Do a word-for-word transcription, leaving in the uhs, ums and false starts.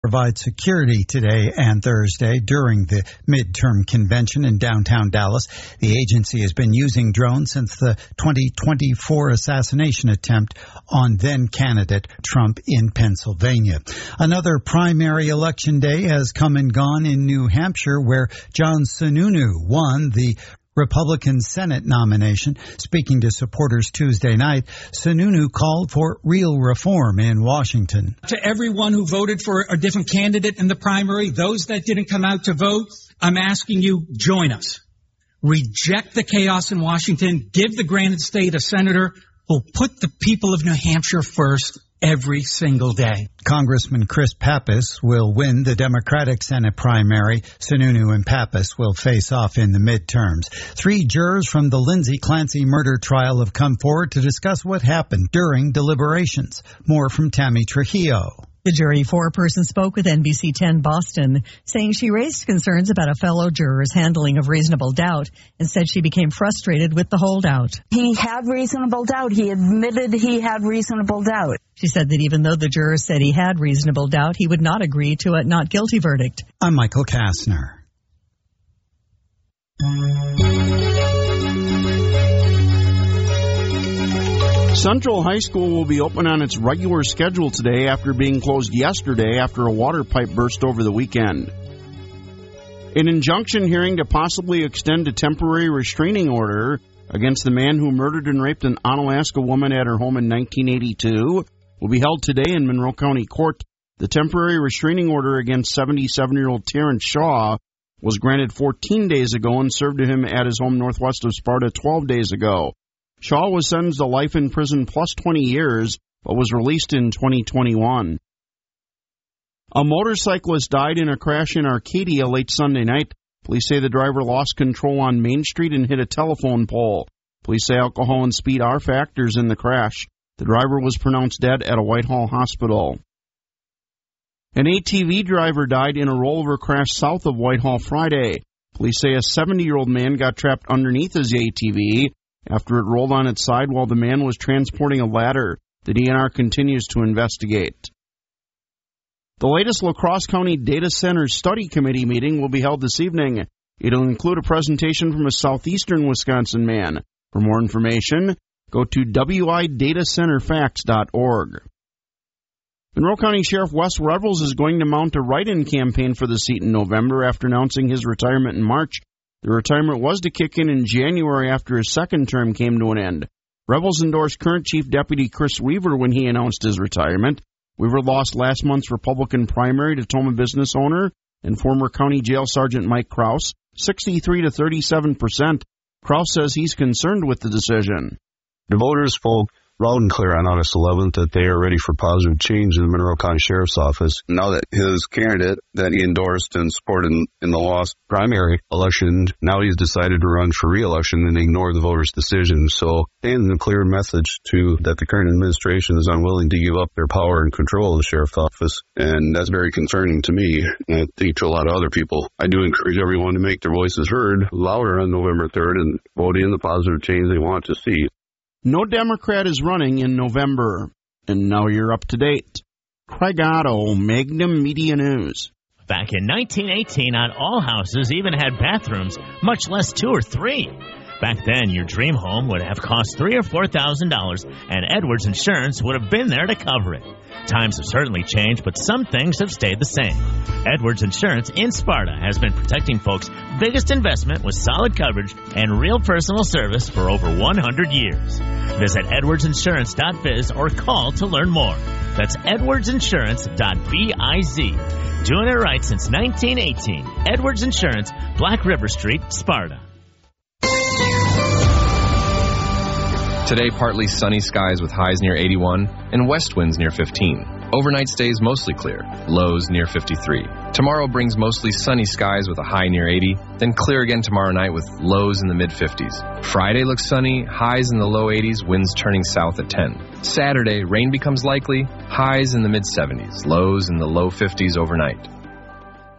provide security today and Thursday during the midterm convention in downtown Dallas. The agency has been using drones since the twenty twenty-four assassination attempt on then-candidate Trump in Pennsylvania. Another primary election day has come and gone in New Hampshire, where John Sununu won the Republican Senate nomination. Speaking to supporters Tuesday night, Sununu called for real reform in Washington. To everyone who voted for a different candidate in the primary, those that didn't come out to vote, I'm asking you, join us. Reject the chaos in Washington. Give the granted state a senator who'll put the people of New Hampshire first every single day. Congressman Chris Pappas will win the Democratic Senate primary. Sununu and Pappas will face off in the midterms. Three jurors from the Lindsay Clancy murder trial have come forward to discuss what happened during deliberations. More from Tammy Trujillo. The jury four-person spoke with N B C ten Boston, saying she raised concerns about a fellow juror's handling of reasonable doubt and said she became frustrated with the holdout. He had reasonable doubt. He admitted he had reasonable doubt. She said that even though the juror said he had reasonable doubt, he would not agree to a not guilty verdict. I'm Michael Kastner. Central High School will be open on its regular schedule today after being closed yesterday after a water pipe burst over the weekend. An injunction hearing to possibly extend a temporary restraining order against the man who murdered and raped an Onalaska woman at her home in nineteen eighty-two will be held today in Monroe County Court. The temporary restraining order against seventy-seven-year-old Terrence Shaw was granted fourteen days ago and served to him at his home northwest of Sparta twelve days ago. Shaw was sentenced to life in prison plus twenty years, but was released in twenty twenty-one. A motorcyclist died in a crash in Arcadia late Sunday night. Police say the driver lost control on Main Street and hit a telephone pole. Police say alcohol and speed are factors in the crash. The driver was pronounced dead at a Whitehall hospital. An A T V driver died in a rollover crash south of Whitehall Friday. Police say a seventy-year-old man got trapped underneath his A T V after it rolled on its side while the man was transporting a ladder. The D N R continues to investigate. The latest La Crosse County Data Center Study Committee meeting will be held this evening. It'll include a presentation from a southeastern Wisconsin man. For more information, go to w i data center facts dot org. Monroe County Sheriff Wes Revels is going to mount a write-in campaign for the seat in November after announcing his retirement in March. The retirement was to kick in in January after his second term came to an end. Revels endorsed current Chief Deputy Chris Weaver when he announced his retirement. Weaver lost last month's Republican primary to Toma business owner and former County Jail Sergeant Mike Kraus, sixty-three to thirty-seven percent. Kraus says he's concerned with the decision. The voters spoke loud and clear on August eleventh that they are ready for positive change in the Monroe County Sheriff's Office. Now that his candidate that he endorsed and supported in, in the lost primary election, now he's decided to run for re-election and ignore the voters' decision. So, sending a clear message to that the current administration is unwilling to give up their power and control of the Sheriff's Office. And that's very concerning to me, and I think to a lot of other people. I do encourage everyone to make their voices heard louder on November third and vote in the positive change they want to see. No Democrat is running in November. And now you're up to date. Craig Otto, Magnum Media News. Back in nineteen eighteen, not all houses even had bathrooms, much less two or three. Back then, your dream home would have cost three or four thousand dollars, and Edwards Insurance would have been there to cover it. Times have certainly changed, but some things have stayed the same. Edwards Insurance in Sparta has been protecting folks' biggest investment with solid coverage and real personal service for over one hundred years. Visit edwards insurance dot biz or call to learn more. That's edwards insurance dot biz. Doing it right since nineteen eighteen. Edwards Insurance, Black River Street, Sparta. Today, partly sunny skies with highs near eighty-one and west winds near fifteen. Overnight stays mostly clear, lows near fifty-three. Tomorrow brings mostly sunny skies with a high near eighty, then clear again tomorrow night with lows in the mid-fifties. Friday looks sunny, highs in the low eighties, winds turning south at ten. Saturday, rain becomes likely, highs in the mid-seventies, lows in the low fifties overnight.